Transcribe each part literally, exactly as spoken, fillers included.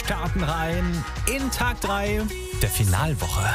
starten rein in Tag drei der Finalwoche.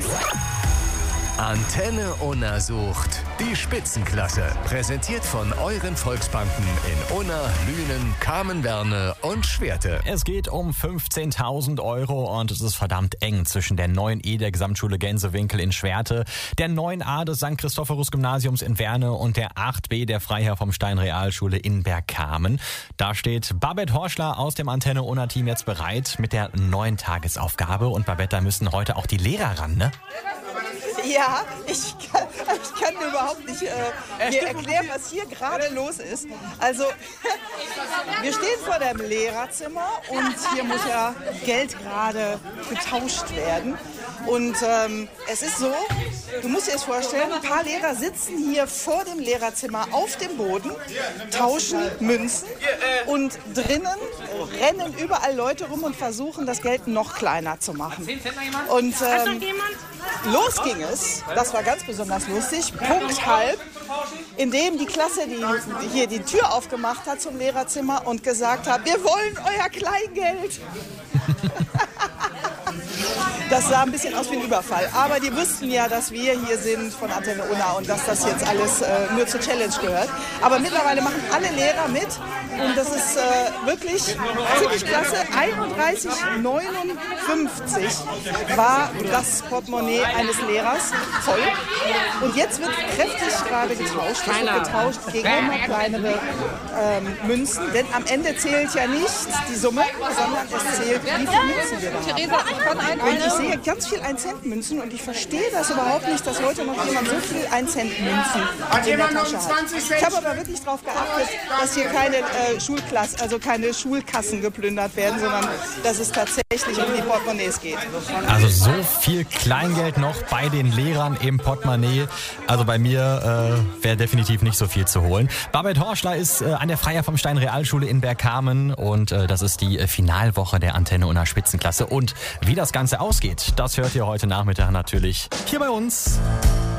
Antenne Unna sucht die Spitzenklasse. Präsentiert von euren Volksbanken in Unna, Lünen, Kamenwerne und Schwerte. Es geht um fünfzehntausend Euro und es ist verdammt eng zwischen der neun E der Gesamtschule Gänsewinkel in Schwerte, der neun A des Sankt Christophorus Gymnasiums in Werne und der acht B der Freiherr vom Stein Realschule in Bergkamen. Da steht Babette Horschler aus dem Antenne Unna Team jetzt bereit mit der neuen Tagesaufgabe. Und Babette, da müssen heute auch die Lehrer ran, ne? Ja, ich kann, ich kann dir überhaupt nicht äh, dir erklären, was hier gerade los ist. Also, wir stehen vor dem Lehrerzimmer und hier muss ja Geld gerade getauscht werden. Und ähm, es ist so, du musst dir das vorstellen, ein paar Lehrer sitzen hier vor dem Lehrerzimmer auf dem Boden, tauschen Münzen und drinnen rennen überall Leute rum und versuchen, das Geld noch kleiner zu machen. Und ähm, los ging es, das war ganz besonders lustig, Punkt halb, indem die Klasse die, die hier die Tür aufgemacht hat zum Lehrerzimmer und gesagt hat, wir wollen euer Kleingeld. Das sah ein bisschen aus wie ein Überfall. Aber die wussten ja, dass wir hier sind von Antenne Unna und dass das jetzt alles äh, nur zur Challenge gehört. Aber mittlerweile machen alle Lehrer mit und das ist äh, wirklich ziemlich klasse. einunddreißig neunundfünfzig war das Portemonnaie eines Lehrers voll. Und jetzt wird kräftig gerade getauscht. Es wird getauscht gegen immer kleinere ähm, Münzen. Denn am Ende zählt ja nicht die Summe, sondern es zählt, wie viele Münzen wir da haben. Und ich sehe ganz viel ein-Cent-Münzen und ich verstehe das überhaupt nicht, dass heute noch jemand so viel ein-Cent-Münzen in der Tasche hat. Ich habe aber wirklich darauf geachtet, dass hier keine äh, Schulklasse, also keine Schulkassen geplündert werden, sondern dass es tatsächlich um die Portemonnaies geht. Also so viel Kleingeld noch bei den Lehrern im Portemonnaie. Also bei mir äh, wäre definitiv nicht so viel zu holen. Babette Horschler ist äh, an der Freiherr vom Stein Realschule in Bergkamen und äh, das ist die äh, Finalwoche der Antenne Unna Spitzenklasse. Und wie das Ganze ausgeht, das hört ihr heute Nachmittag natürlich hier bei uns.